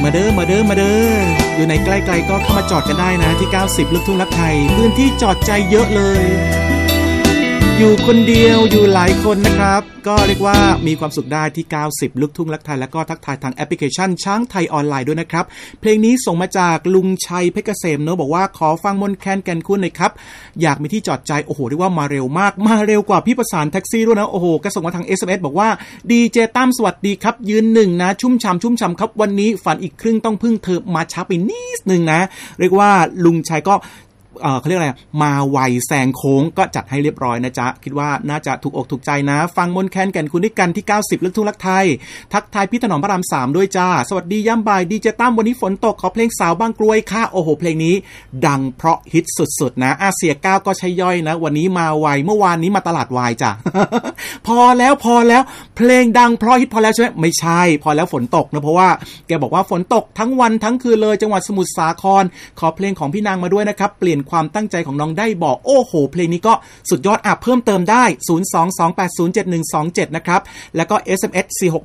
มาเด้ออยู่ในใกล้ๆก็เข้ามาจอดกันได้นะที่90ลูกทุ่งรักไทยพื้นที่จอดใจเยอะเลยอยู่คนเดียวอยู่หลายคนนะครับก็เรียกว่ามีความสุขได้ที่90ลูกทุ่งรักไทยแล้วก็ทักทายทางแอปพลิเคชันช้างไทยออนไลน์ด้วยนะครับเพลงนี้ส่งมาจากลุงชัยเพชรเกษมเนอะบอกว่าขอฟังมนต์แคนแก่นคูนหน่อยครับอยากมีที่จอดใจโอ้โหเรียกว่ามาเร็วมากมาเร็วกว่าพี่ประสานแท็กซี่ด้วยนะโอ้โหก็ส่งมาทาง SMS บอกว่าดีเจตั้มสวัสดีครับยืนหนึ่งนะชุ่มฉ่ำครับวันนี้ฝันอีกครึ่งต้องพึ่งเธอมาช้าไปนิดนึงนะเรียกว่าลุงชัยก็เขาเรียกอะไรมาไวแซงโค้งก็จัดให้เรียบร้อยนะจ๊ะคิดว่าน่าจะถูกอกถูกใจนะฟังมนต์แคนแก่นคุณด้วยกันที่90ลูกทุ่งรักไทยทักทายพี่ถนอมพระราม3ด้วยจ้าสวัสดีย่ำบ่ายดีเจตั้มวันนี้ฝนตกขอเพลงสาวบางกรวยค่ะโอ้โหเพลงนี้ดังเพราะฮิตสุดๆนะเสียก้าวก็ใช้ย่อยนะวันนี้มาไวเมื่อวานนี้มาตลาดวายจ้ะ พอแล้วเพลงดังเพราะฮิตพอแล้วใช่ไหมไม่ใช่พอแล้วฝนตกนะเพราะว่าแกบอกว่าฝนตกทั้งวันทั้งคืนเลยจังหวัดสมุทรสาครขอเพลงของพี่นางมาด้วยนะครับเปลี่ยนความตั้งใจของน้องได้บอกโอ้โหเพลงนี้ก็สุดยอดเพิ่มเติมได้022807127นะครับแล้วก็ SMS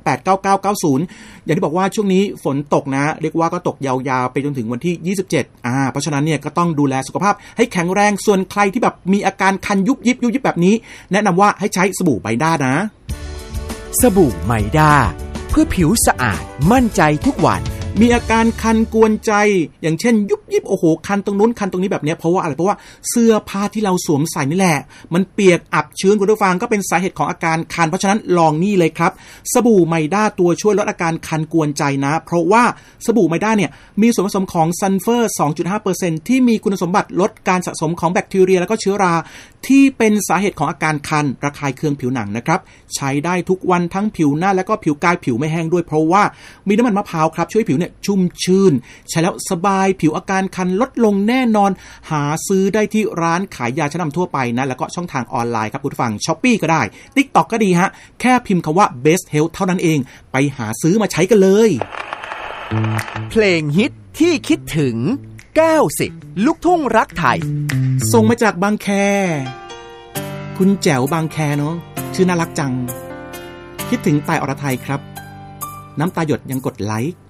4689990อย่างที่บอกว่าช่วงนี้ฝนตกนะเรียกว่าก็ตกยาวๆไปจนถึงวันที่27เพราะฉะนั้นเนี่ยก็ต้องดูแลสุขภาพให้แข็งแรงส่วนใครที่แบบมีอาการคันยุบยิบแบบนี้แนะนำว่าให้ใช้สบู่ไมด้านะสบู่ไมด้าเพื่อผิวสะอาดมั่นใจทุกวันมีอาการคันกวนใจอย่างเช่นยุบยิบโอ้โหคันตรงนู้นคันตรงนี้แบบนี้เพราะว่าอะไรเพราะว่าเสื้อผ้าที่เราสวมใส่นี่แหละมันเปียกอับชื้นคุณผู้ฟังก็เป็นสาเหตุของอาการคันเพราะฉะนั้นลองนี่เลยครับสบู่ไมด้าตัวช่วยลดอาการคันกวนใจนะเพราะว่าสบู่ไมด้าเนี่ยมีส่วนผสมของซัลเฟอร์ 2.5% ที่มีคุณสมบัติลดการสะสมของแบคทีเรียแล้วก็เชื้อราที่เป็นสาเหตุของอาการคันระคายเคืองผิวหนังนะครับใช้ได้ทุกวันทั้งผิวหน้าแล้วก็ผิวกายผิวไม่แห้งด้วยเพราะว่ามีน้ำมันมะพร้าวครับช่วยผิวเนี่ยชุ่มชื่นใช้แล้วสบายผิวอาการคันลดลงแน่นอนหาซื้อได้ที่ร้านขายยาชั้นนำทั่วไปนะแล้วก็ช่องทางออนไลน์ครับคุณผู้ฟัง Shopee ก็ได้ TikTok ก็ดีฮะแค่พิมพ์คำว่า Best Health เท่านั้นเองไปหาซื้อมาใช้กันเลยเพลงฮิตที่คิดถึง90ลูกทุ่งรักไทยส่งมาจากบางแคคุณแจ๋วบางแคเนาะชื่อน่ารักจังคิดถึงตายอรไทยครับน้ำตาหยดยังกดไลค์